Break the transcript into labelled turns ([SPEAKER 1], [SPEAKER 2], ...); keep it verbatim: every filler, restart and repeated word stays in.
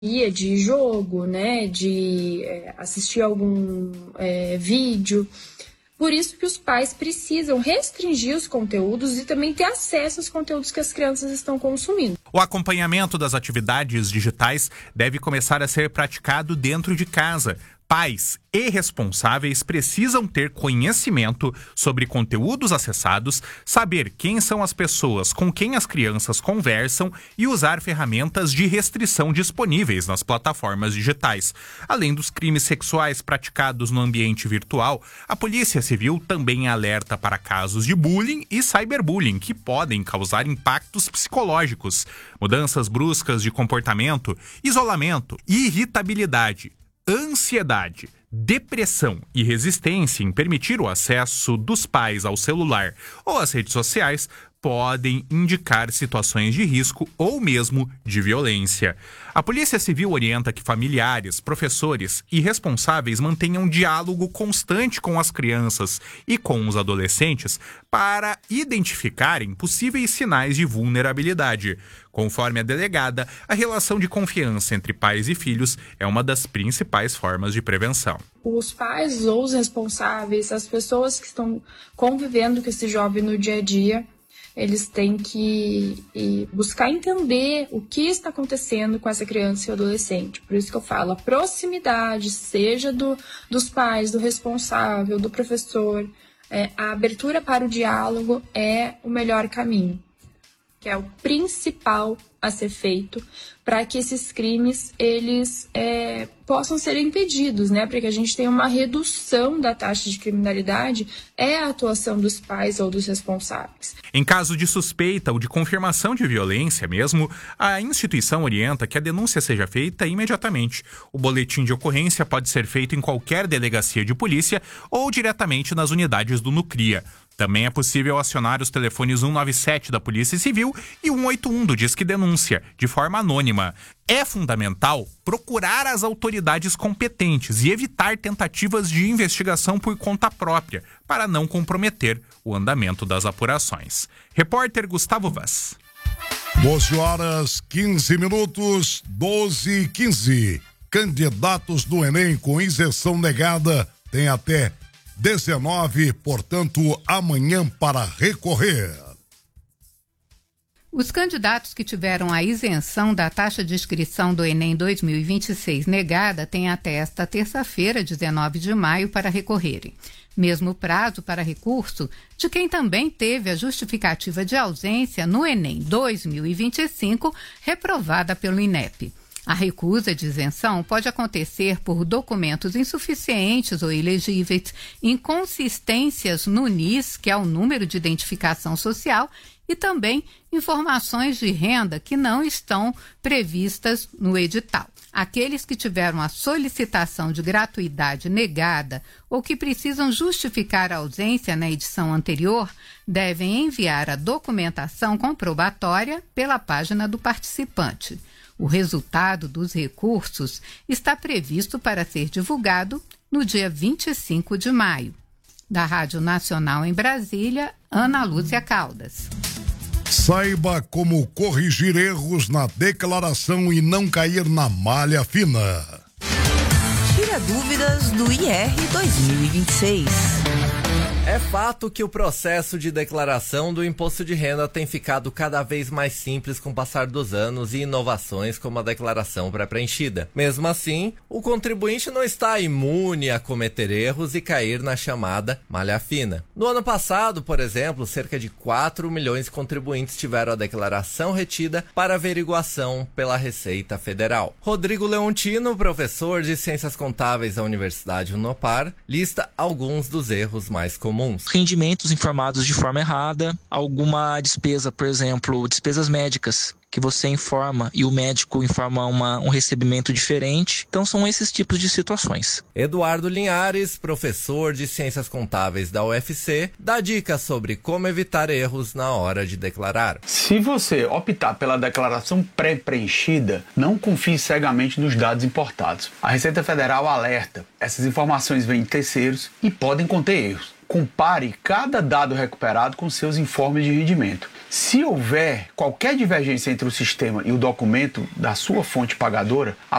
[SPEAKER 1] de jogo, né, de é, assistir algum é, vídeo. Por isso que os pais precisam restringir os conteúdos e também ter acesso aos conteúdos que as crianças estão consumindo.
[SPEAKER 2] O acompanhamento das atividades digitais deve começar a ser praticado dentro de casa. Pais e responsáveis precisam ter conhecimento sobre conteúdos acessados, saber quem são as pessoas com quem as crianças conversam e usar ferramentas de restrição disponíveis nas plataformas digitais. Além dos crimes sexuais praticados no ambiente virtual, a Polícia Civil também alerta para casos de bullying e cyberbullying que podem causar impactos psicológicos, mudanças bruscas de comportamento, isolamento, irritabilidade, ansiedade, depressão e resistência em permitir o acesso dos pais ao celular ou às redes sociais podem indicar situações de risco ou mesmo de violência. A Polícia Civil orienta que familiares, professores e responsáveis mantenham diálogo constante com as crianças e com os adolescentes para identificarem possíveis sinais de vulnerabilidade. Conforme a delegada, a relação de confiança entre pais e filhos é uma das principais formas de prevenção.
[SPEAKER 1] Os pais ou os responsáveis, as pessoas que estão convivendo com esse jovem no dia a dia, eles têm que buscar entender o que está acontecendo com essa criança e o adolescente. Por isso que eu falo, a proximidade, seja do, dos pais, do responsável, do professor, é, a abertura para o diálogo é o melhor caminho, que é o principal a ser feito para que esses crimes eles é, possam ser impedidos, né? Para que a gente tenha uma redução da taxa de criminalidade, é a atuação dos pais ou dos responsáveis.
[SPEAKER 2] Em caso de suspeita ou de confirmação de violência mesmo, a instituição orienta que a denúncia seja feita imediatamente. O boletim de ocorrência pode ser feito em qualquer delegacia de polícia ou diretamente nas unidades do Nucria. Também é possível acionar os telefones cento e noventa e sete da Polícia Civil e cento e oitenta e um do Disque Denúncia, de forma anônima. É fundamental procurar as autoridades competentes e evitar tentativas de investigação por conta própria, para não comprometer o andamento das apurações. Repórter Gustavo Vaz.
[SPEAKER 3] doze horas, quinze minutos, doze e quinze. Candidatos do Enem com isenção negada têm até dezenove, portanto, amanhã para recorrer.
[SPEAKER 4] Os candidatos que tiveram a isenção da taxa de inscrição do Enem dois mil e vinte e seis negada têm até esta terça-feira, dezenove de maio, para recorrerem. Mesmo prazo para recurso de quem também teve a justificativa de ausência no Enem dois mil e vinte e cinco reprovada pelo INEP. A recusa de isenção pode acontecer por documentos insuficientes ou ilegíveis, inconsistências no N I S, que é o número de identificação social, e também informações de renda que não estão previstas no edital. Aqueles que tiveram a solicitação de gratuidade negada ou que precisam justificar a ausência na edição anterior devem enviar a documentação comprobatória pela página do participante. O resultado dos recursos está previsto para ser divulgado no dia vinte e cinco de maio. Da Rádio Nacional em Brasília, Ana Lúcia Caldas.
[SPEAKER 3] Saiba como corrigir erros na declaração e não cair na malha fina.
[SPEAKER 5] Tira dúvidas do I R dois mil e vinte e seis.
[SPEAKER 6] É fato que o processo de declaração do imposto de renda tem ficado cada vez mais simples com o passar dos anos e inovações como a declaração pré-preenchida. Mesmo assim, o contribuinte não está imune a cometer erros e cair na chamada malha fina. No ano passado, por exemplo, cerca de quatro milhões de contribuintes tiveram a declaração retida para averiguação pela Receita Federal. Rodrigo Leontino, professor de Ciências Contábeis da Universidade Unopar, lista alguns dos erros mais comuns.
[SPEAKER 7] Rendimentos informados de forma errada, alguma despesa, por exemplo, despesas médicas, que você informa e o médico informa uma, um recebimento diferente. Então são esses tipos de situações.
[SPEAKER 6] Eduardo Linhares, professor de Ciências Contábeis da U F C, dá dicas sobre como evitar erros na hora de declarar.
[SPEAKER 8] Se você optar pela declaração pré-preenchida, não confie cegamente nos dados importados. A Receita Federal alerta, essas informações vêm de terceiros e podem conter erros. Compare cada dado recuperado com seus informes de rendimento. Se houver qualquer divergência entre o sistema e o documento da sua fonte pagadora, a